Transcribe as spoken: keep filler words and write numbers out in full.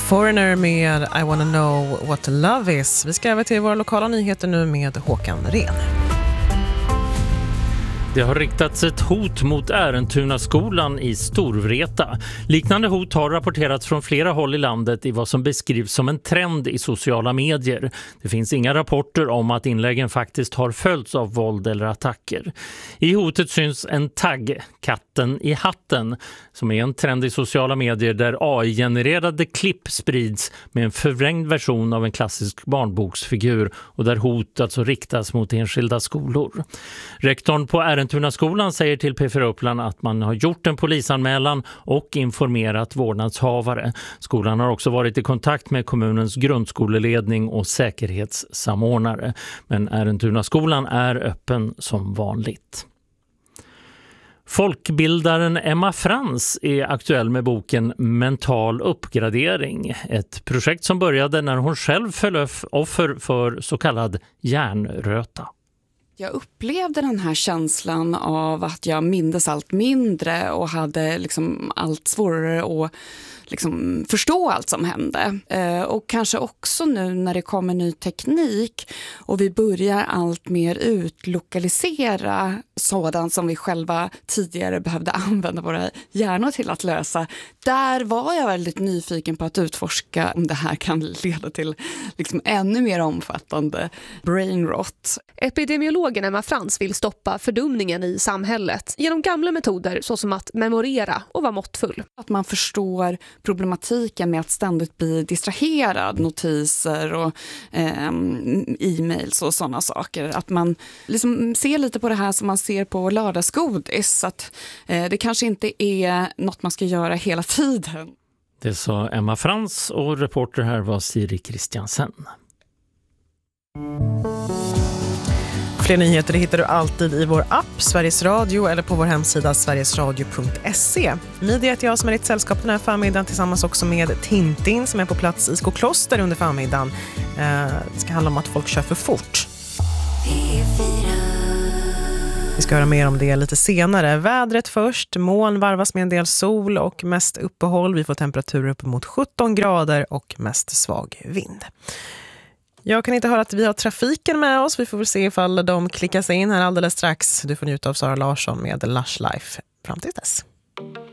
Foreigner med I wanna know what love is. Vi ska över till våra lokala nyheter nu med Håkan Ren. Det har riktats ett hot mot Ärentunaskolan i Storvreta. Liknande hot har rapporterats från flera håll i landet i vad som beskrivs som en trend i sociala medier. Det finns inga rapporter om att inläggen faktiskt har följts av våld eller attacker. I hotet syns en tagg, katten i hatten, som är en trend i sociala medier där A I-genererade klipp sprids med en förvrängd version av en klassisk barnboksfigur och där hot alltså riktas mot enskilda skolor. Rektorn på Ärentunaskolan säger till P fyra Uppland att man har gjort en polisanmälan och informerat vårdnadshavare. Skolan har också varit i kontakt med kommunens grundskoleledning och säkerhetssamordnare. Men Ärentunaskolan är öppen som vanligt. Folkbildaren Emma Frans är aktuell med boken Mental uppgradering. Ett projekt som började när hon själv föll offer för så kallad hjärnröta. Jag upplevde den här känslan av att jag mindes allt mindre och hade liksom allt svårare att liksom förstå allt som hände. Eh, och kanske också nu när det kommer ny teknik och vi börjar allt mer utlokalisera sådant som vi själva tidigare behövde använda våra hjärnor till att lösa. Där var jag väldigt nyfiken på att utforska om det här kan leda till liksom ännu mer omfattande brain rot. Epidemiologen Emma Frans vill stoppa fördumningen i samhället genom gamla metoder såsom att memorera och vara måttfull. Att man förstår problematiken med att ständigt bli distraherad, notiser och eh, e-mails och sådana saker. Att man liksom ser lite på det här som man ser på lördagsgodis. Att eh, det kanske inte är något man ska göra hela tiden. Det sa Emma Frans och reporter här var Siri Kristiansen. Fler nyheter hittar du alltid i vår app Sveriges Radio eller på vår hemsida sverigesradio punkt se. Media heter jag som är ditt sällskap den här förmiddagen tillsammans också med Tintin som är på plats i Skokloster under förmiddagen. Eh, det ska handla om att folk kör för fort. Vi ska höra mer om det lite senare. Vädret först, moln varvas med en del sol och mest uppehåll. Vi får temperaturer upp mot sjutton grader och mest svag vind. Jag kan inte höra att vi har trafiken med oss. Vi får väl se ifall de klickar sig in här alldeles strax. Du får njuta av Sara Larsson med Lush Life fram till dess.